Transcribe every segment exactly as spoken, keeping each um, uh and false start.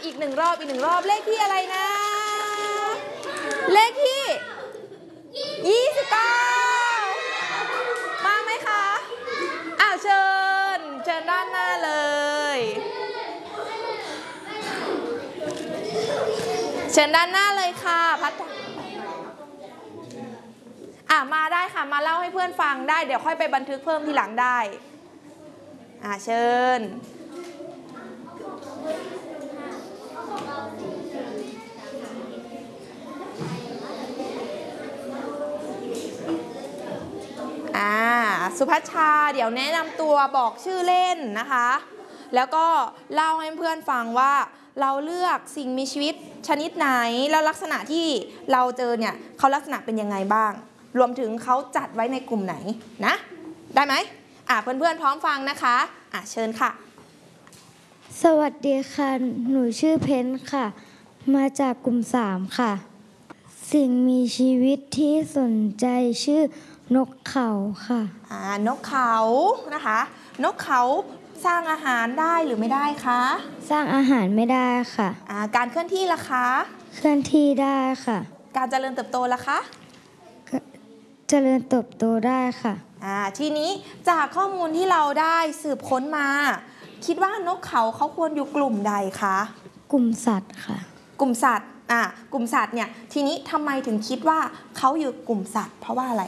อีกหนึ่งรอบอีกหนึ่งรอบเลขที่อะไรนะเลขที่ยี่สิบเก้ามาไหมคะอ้าวเชิญเชิญด้านหน้าเลยเชิญด้านหน้าเลยค่ะพัดอ่ะมาได้ค่ะมาเล่าให้เพื่อนฟังได้เดี๋ยวค่อยไปบันทึกเพิ่มทีหลังได้อ่ะเชิญอ่าสุภัชชาเดี๋ยวแนะนำตัวบอกชื่อเล่นนะคะแล้วก็เล่าให้เพื่อนฟังว่าเราเลือกสิ่งมีชีวิตชนิดไหนแล้วลักษณะที่เราเจอเนี่ยเขาลักษณะเป็นยังไงบ้างรวมถึงเขาจัดไว้ในกลุ่มไหนนะได้ไหมอ่ะเพื่อนๆพร้อมฟังนะคะอ่ะเชิญค่ะสวัสดีค่ะหนูชื่อเพนค่ะมาจากกลุ่มสามค่ะสิ่งมีชีวิตที่สนใจชื่อนกเขาค่ะอ่านกเขานะคะนกเขาสร้างอาหารได้หรือไม่ได้คะสร้างอาหารไม่ได้ค่ะอ่าการเคลื่อนที่ล่ะคะเคลื่อนที่ได้ค่ะการเจริญเติบโตล่ะคะเจริญเติบโตได้ค่ะอ่าทีนี้จากข้อมูลที่เราได้สืบค้นมาคิดว่านกเขาเขาควรอยู่กลุ่มใดคะกลุ่มสัตว์ค่ะกลุ่มสัตว์อ่ากลุ่มสัตว์เนี่ยทีนี้ทำไมถึงคิดว่าเขาอยู่กลุ่มสัตว์เพราะว่าอะไร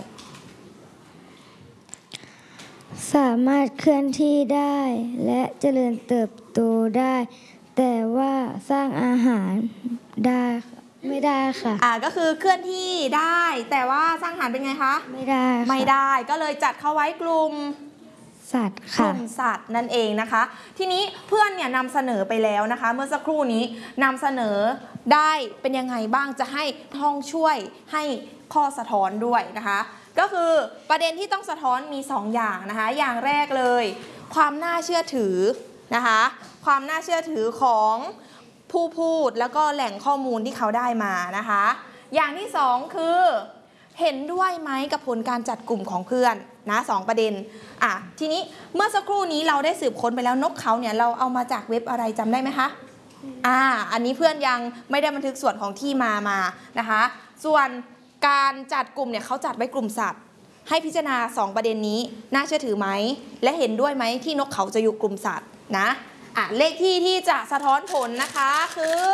สามารถเคลื่อนที่ได้และเจริญเติบโตได้แต่ว่าสร้างอาหารได้ไม่ได้ค่ะอ่าก็คือเคลื่อนที่ได้แต่ว่าสร้างอาหารเป็นไงคะไม่ได้ไม่ได้ก็เลยจัดเข้าไว้กลุ่มสัตว์ค่ะกลุ่มสัตว์นั่นเองนะคะทีนี้เพื่อนเนี่ยนำเสนอไปแล้วนะคะเมื่อสักครู่นี้นำเสนอได้เป็นยังไงบ้างจะให้ท่องช่วยให้ข้อสะท้อนด้วยนะคะก็คือประเด็นที่ต้องสะท้อนมีสองอย่างนะคะอย่างแรกเลยความน่าเชื่อถือนะคะความน่าเชื่อถือของผู้พูดแล้วก็แหล่งข้อมูลที่เขาได้มานะคะอย่างที่สองคือเห็นด้วยไหมกับผลการจัดกลุ่มของเพื่อนนะสองประเด็นอ่ะทีนี้เมื่อสักครู่นี้เราได้สืบค้นไปแล้วนกเขาเนี่ยเราเอามาจากเว็บอะไรจำได้ไหมคะอ่าอันนี้เพื่อนยังไม่ได้บันทึกส่วนของที่มามานะคะส่วนการจัดกลุ่มเนี่ยเขาจัดไว้กลุ่มสัตว์ให้พิจารณาสองประเด็นนี้น่าเชื่อถือไหมและเห็นด้วยไหมที่นกเขาจะอยู่กลุ่มสัตว์นะอ่ะเลขที่ที่จะสะท้อนผลนะคะคือ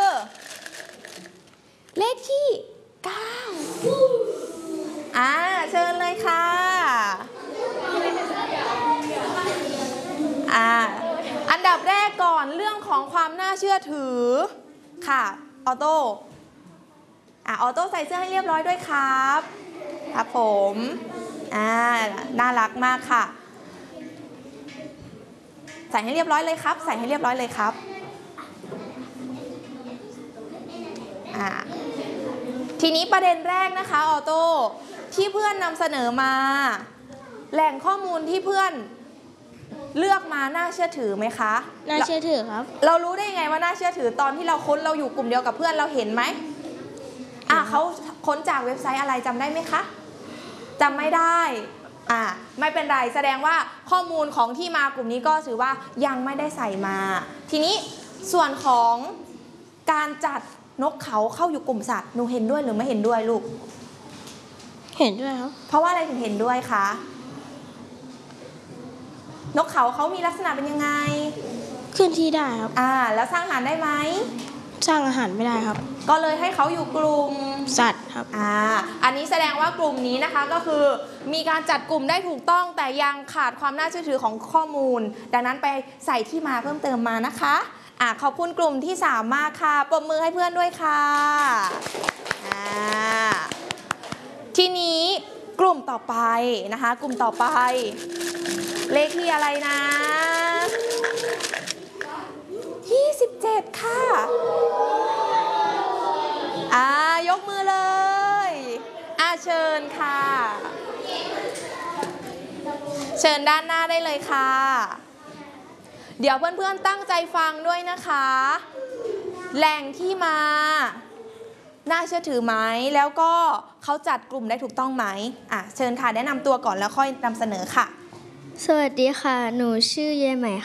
เลขที่เก้าอ่าเชิญเลยค่ะอ่าอันดับแรกก่อนเรื่องของความน่าเชื่อถือค่ะออโต้อ่าออโต้ใส่เสื้อให้เรียบร้อยด้วยครับครับผมอ่าน่ารักมากค่ะใส่ให้เรียบร้อยเลยครับใส่ให้เรียบร้อยเลยครับอ่าทีนี้ประเด็นแรกนะคะออโต้ที่เพื่อนนำเสนอมาแหล่งข้อมูลที่เพื่อนเลือกมาน่าเชื่อถือไหมคะน่าเชื่อถือครับเรารู้ได้ยังไงว่าน่าเชื่อถือตอนที่เราค้นเราอยู่กลุ่มเดียวกับเพื่อนเราเห็นไหมอ่ะเขาค้นจากเว็บไซต์อะไรจำได้ไหมคะจำไม่ได้อ่ะไม่เป็นไรแสดงว่าข้อมูลของที่มากลุ่มนี้ก็ถือว่ายังไม่ได้ใส่มาทีนี้ส่วนของการจัดนกเขาเข้าอยู่กลุ่มสัตว์หนูเห็นด้วยหรือไม่เห็นด้วยลูกเห็นด้วยครับเพราะว่าอะไรถึงเห็นด้วยคะนกเขาเขามีลักษณะเป็นยังไงเคลื่อนที่ได้ครับอ่าแล้วสร้างอาหารได้ไหมสร้างอาหารไม่ได้ครับก็เลยให้เขาอยู่กลุ่มสัตว์ครับอ่าอันนี้แสดงว่ากลุ่มนี้นะคะก็คือมีการจัดกลุ่มได้ถูกต้องแต่ยังขาดความน่าเชื่อถือของข้อมูลดังนั้นไปใส่ที่มาเพิ่มเติมมานะคะอ่าขอบคุณกลุ่มที่สามมากค่ะปรบมือให้เพื่อนด้วยค่ะอ่าทีนี้กลุ่มต่อไปนะคะกลุ่มต่อไปเลขที่อะไรนะยี่สิบเจ็ดค่ะอ่ายกมือเลยอ่าเชิญค่ะเชิญด้านหน้าได้เลยค่ะเดี๋ยวเพื่อนๆตั้งใจฟังด้วยนะคะแหล่งที่มาน่าเชื่อถือไหมแล้วก็เขาจัดกลุ่มได้ถูกต้องไหมอ่ะเชิญค่ะแนะนำตัวก่อนแล้วค่อยนำเสนอค่ะสวัสดีค่ะหนูชื่อเยไหม